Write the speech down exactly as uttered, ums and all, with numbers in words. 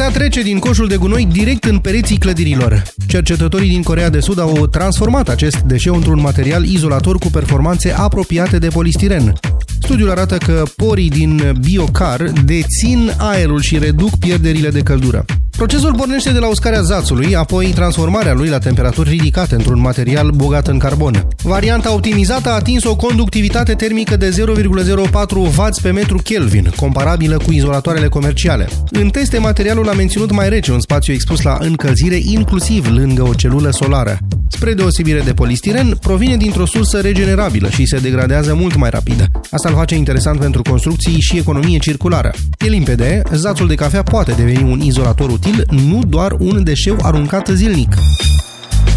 Cafea trece din coșul de gunoi direct în pereții clădirilor. Cercetătorii din Coreea de Sud au transformat acest deșeu într-un material izolator cu performanțe apropiate de polistiren. Studiul arată că porii din biocar dețin aerul și reduc pierderile de căldură. Procesul pornește de la uscarea zațului, apoi transformarea lui la temperaturi ridicate într-un material bogat în carbon. Varianta optimizată a atins o conductivitate termică de zero virgulă zero patru wați pe metru Kelvin, comparabilă cu izolatoarele comerciale. În teste, materialul a menținut mai rece un spațiu expus la încălzire, inclusiv lângă o celulă solară. Spre deosebire de polistiren, provine dintr-o sursă regenerabilă și se degradează mult mai rapid. Asta îl face interesant pentru construcții și economie circulară. E limpede, zațul de cafea poate deveni un izolator util, nu doar un deșeu aruncat zilnic.